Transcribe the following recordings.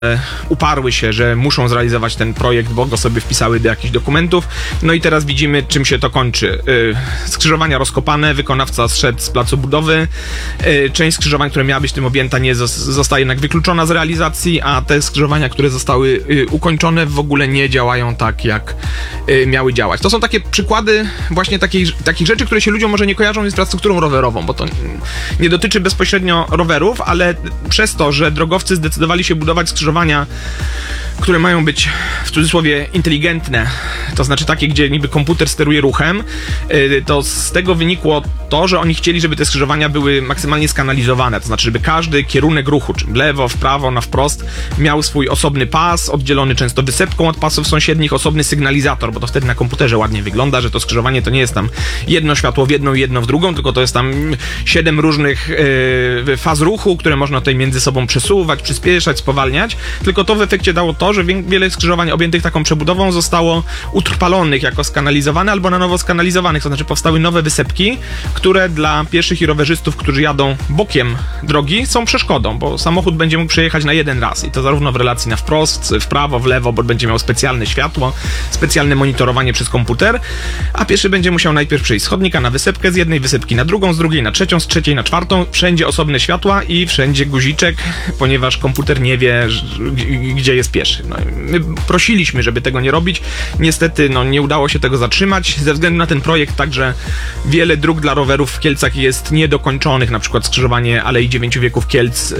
uparły się, że muszą zrealizować ten projekt, bo go sobie wpisały do jakichś dokumentów. No i teraz widzimy, czym się to kończy. Skrzyżowania rozkopane, wykonawca zszedł z placu budowy. Część skrzyżowań, która miała być tym objęta, nie zostaje jednak wykluczona z realizacji, a te skrzyżowania, które zostały ukończone, w ogóle nie działają tak, jak miały działać. To są takie przykłady właśnie takich rzeczy, które się ludziom może nie kojarzą z infrastrukturą rowerową, bo to nie dotyczy bezpośrednio rowerów, ale przez to, że drogowcy zdecydowali się budować skrzyżowania, które mają być w cudzysłowie inteligentne, to znaczy takie, gdzie niby komputer steruje ruchem, to z tego wynikło to, że oni chcieli, żeby te skrzyżowania były maksymalnie skanalizowane, to znaczy, żeby każdy kierunek ruchu, czy w lewo, w prawo, na wprost, miał swój osobny pas, oddzielony często wysepką od pasów sąsiednich, osobny sygnalizator, bo to wtedy na komputerze ładnie wygląda, że to skrzyżowanie to nie jest tam jedno światło w jedną i jedno w drugą, tylko to jest tam 7 różnych faz ruchu, które można tutaj między sobą przesuwać, przyspieszać, spowalniać, tylko to w efekcie dało to, że wiele skrzyżowań objętych taką przebudową zostało utrpalonych jako skanalizowane albo na nowo skanalizowanych, to znaczy powstały nowe wysepki, które dla pieszych i rowerzystów, którzy jadą bokiem drogi, są przeszkodą, bo samochód będzie mógł przejechać na jeden raz i to zarówno w relacji na wprost, w prawo, w lewo, bo będzie miał specjalne światło, specjalne monitorowanie przez komputer, a pieszy będzie musiał najpierw przejść z chodnika na wysepkę, z jednej wysepki na drugą, z drugiej na trzecią, z trzeciej na czwartą, wszędzie osobne światła i wszędzie guziczek, ponieważ komputer nie wie, gdzie jest pieszy. No, my prosiliśmy, żeby tego nie robić. Niestety nie udało się tego zatrzymać. Ze względu na ten projekt także wiele dróg dla rowerów w Kielcach jest niedokończonych. Na przykład skrzyżowanie Alei Dziewięciowieków Kielc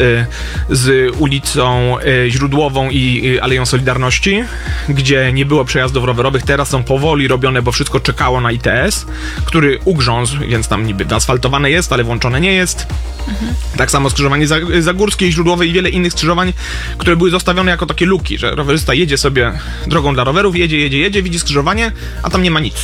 z ulicą Źródłową i Aleją Solidarności, gdzie nie było przejazdów rowerowych. Teraz są powoli robione, bo wszystko czekało na ITS, który ugrzązł, więc tam niby zaasfaltowane jest, ale włączone nie jest. Tak samo skrzyżowanie Zagórskie i Źródłowe i wiele innych skrzyżowań, które były zostawione jako takie luki, że rowerzysta jedzie sobie drogą dla rowerów, jedzie, widzi skrzyżowanie, a tam nie ma nic.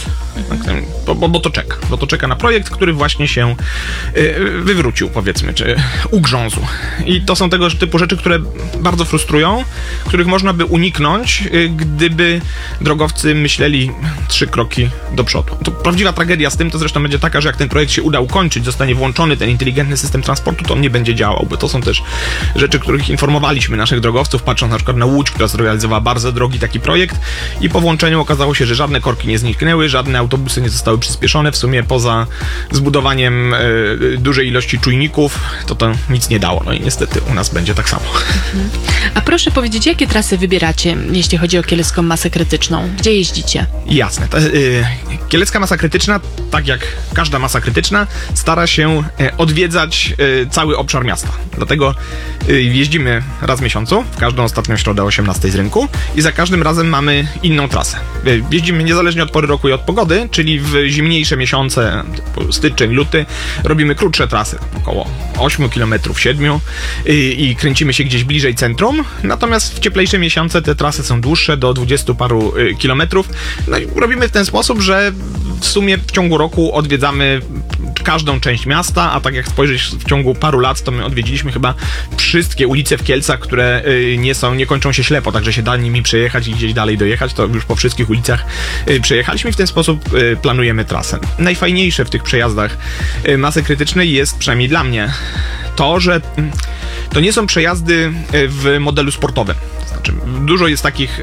Bo to czeka na projekt, który właśnie się wywrócił, powiedzmy, czy ugrzązł. I to są tego typu rzeczy, które bardzo frustrują, których można by uniknąć, gdyby drogowcy myśleli 3 kroki do przodu. To prawdziwa tragedia z tym to zresztą będzie taka, że jak ten projekt się uda ukończyć, zostanie włączony ten inteligentny system transportu, to on nie będzie działał, bo to są też rzeczy, których informowaliśmy naszych drogowców, patrząc na przykład na Łódź, która zrealizowała bardzo drogi taki projekt i po włączeniu okazało się, że żadne korki nie zniknęły, żadne autobusy nie zostały przyspieszone, w sumie poza zbudowaniem dużej ilości czujników, to nic nie dało. No i niestety u nas będzie tak samo. A proszę powiedzieć, jakie trasy wybieracie, jeśli chodzi o kielecką masę krytyczną? Gdzie jeździcie? Jasne. Kielecka masa krytyczna, tak jak każda masa krytyczna, stara się odwiedzać cały obszar miasta. Dlatego jeździmy raz w miesiącu, w każdą ostatnią środę o 18 z rynku i za każdym razem mamy inną trasę. Jeździmy niezależnie od pory roku i od pogody, czyli w zimniejsze miesiące, typu styczeń, luty, robimy krótsze trasy, około 8 km, 7 i kręcimy się gdzieś bliżej centrum, natomiast w cieplejsze miesiące te trasy są dłuższe, do 20 paru kilometrów. No i robimy w ten sposób, że w sumie w ciągu roku odwiedzamy każdą część miasta, a tak jak spojrzeć w ciągu paru lat, to my odwiedziliśmy chyba wszystkie ulice w Kielcach, które nie kończą się ślepo, także się da nimi przejechać i gdzieś dalej dojechać, to już po wszystkich ulicach przejechaliśmy i w ten sposób planujemy trasę. Najfajniejsze w tych przejazdach masy krytycznej jest, przynajmniej dla mnie, to, że to nie są przejazdy w modelu sportowym. Znaczy, dużo jest takich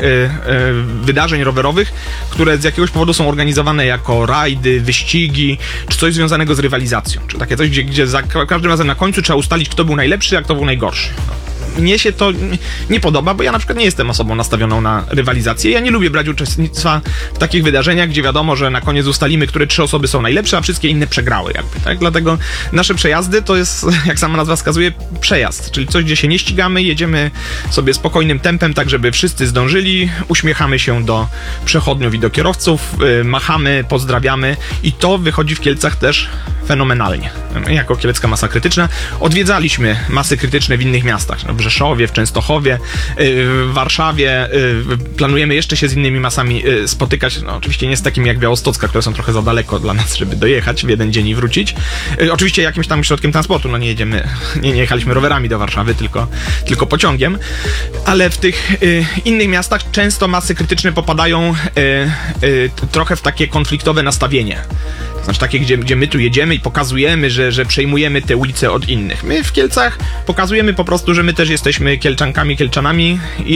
wydarzeń rowerowych, które z jakiegoś powodu są organizowane jako rajdy, wyścigi, czy coś związanego z rywalizacją. Czy takie coś, gdzie za każdym razem na końcu trzeba ustalić, kto był najlepszy, a kto był najgorszy. Mnie się to nie podoba, bo ja na przykład nie jestem osobą nastawioną na rywalizację. Ja nie lubię brać uczestnictwa w takich wydarzeniach, gdzie wiadomo, że na koniec ustalimy, które 3 osoby są najlepsze, a wszystkie inne przegrały jakby, tak? Dlatego nasze przejazdy to jest, jak sama nazwa wskazuje, przejazd, czyli coś, gdzie się nie ścigamy, jedziemy sobie spokojnym tempem, tak żeby wszyscy zdążyli, uśmiechamy się do przechodniów i do kierowców, machamy, pozdrawiamy i to wychodzi w Kielcach też fenomenalnie. My jako Kielecka Masa Krytyczna odwiedzaliśmy masy krytyczne w innych miastach, w Rzeszowie, w Częstochowie, w Warszawie. Planujemy jeszcze się z innymi masami spotykać, oczywiście nie z takimi jak Białostocka, które są trochę za daleko dla nas, żeby dojechać w jeden dzień i wrócić. Oczywiście jakimś tam środkiem transportu, nie jechaliśmy rowerami do Warszawy, tylko pociągiem, ale w tych innych miastach często masy krytyczne popadają trochę w takie konfliktowe nastawienie. Znaczy takie, gdzie my tu jedziemy i pokazujemy, że przejmujemy te ulice od innych. My w Kielcach pokazujemy po prostu, że my też jesteśmy Kielczankami, Kielczanami i